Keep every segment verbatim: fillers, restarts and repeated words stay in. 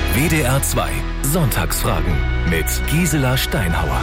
W D R zwei Sonntagsfragen mit Gisela Steinhauer.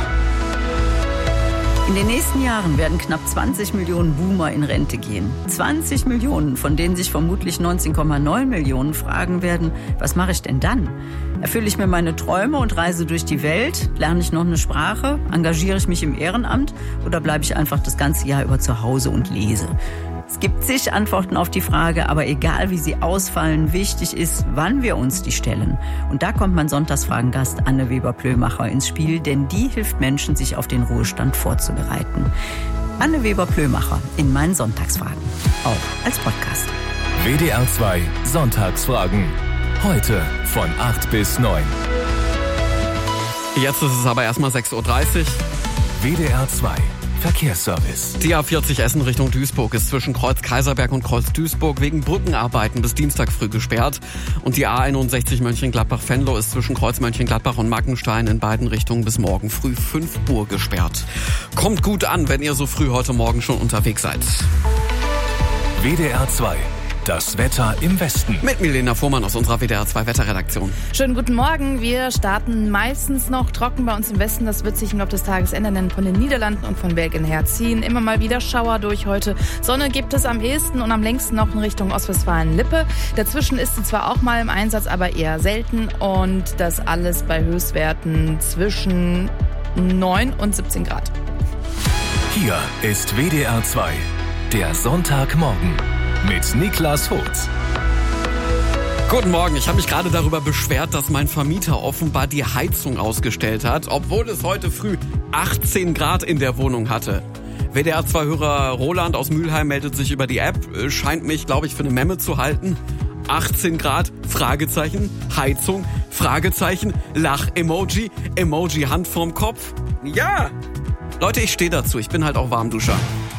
In den nächsten Jahren werden knapp zwanzig Millionen Boomer in Rente gehen. zwanzig Millionen, von denen sich vermutlich neunzehn Komma neun Millionen fragen werden, was mache ich denn dann? Erfülle ich mir meine Träume und reise durch die Welt? Lerne ich noch eine Sprache? Engagiere ich mich im Ehrenamt? Oder bleibe ich einfach das ganze Jahr über zu Hause und lese? Es gibt zig Antworten auf die Frage, aber egal wie sie ausfallen, wichtig ist, wann wir uns die stellen. Und da kommt mein Sonntagsfragengast Anne Weber-Plömacher ins Spiel, denn die hilft Menschen, sich auf den Ruhestand vorzubereiten. Anne Weber-Plömacher in meinen Sonntagsfragen, auch als Podcast. W D R zwei Sonntagsfragen, heute von acht bis neun. Jetzt ist es aber erstmal sechs Uhr dreißig. W D R zwei Verkehrsservice. Die A vierzig Essen Richtung Duisburg ist zwischen Kreuz Kaiserberg und Kreuz Duisburg wegen Brückenarbeiten bis Dienstag früh gesperrt. Und die A einundsechzig Mönchengladbach-Venlo ist zwischen Kreuz Mönchengladbach und Mackenstein in beiden Richtungen bis morgen früh fünf Uhr gesperrt. Kommt gut an, wenn ihr so früh heute Morgen schon unterwegs seid. W D R zwei. Das Wetter im Westen. Mit Milena Fuhrmann aus unserer W D R zwei Wetterredaktion. Schönen guten Morgen. Wir starten meistens noch trocken bei uns im Westen. Das wird sich im Laufe des Tages ändern, denn von den Niederlanden und von Belgien her ziehen immer mal wieder Schauer durch heute. Sonne gibt es am ehesten und am längsten noch in Richtung Ostwestfalen-Lippe. Dazwischen ist sie zwar auch mal im Einsatz, aber eher selten. Und das alles bei Höchstwerten zwischen neun und siebzehn Grad. Hier ist W D R zwei, der Sonntagmorgen mit Niklas Hotz. Guten Morgen, ich habe mich gerade darüber beschwert, dass mein Vermieter offenbar die Heizung ausgestellt hat, obwohl es heute früh achtzehn Grad in der Wohnung hatte. W D R zwei Hörer Roland aus Mülheim meldet sich über die App, scheint mich, glaube ich, für eine Memme zu halten. achtzehn Grad, Fragezeichen, Heizung, Fragezeichen, Lach-Emoji, Emoji Hand vorm Kopf. Ja, Leute, ich stehe dazu, ich bin halt auch Warmduscher.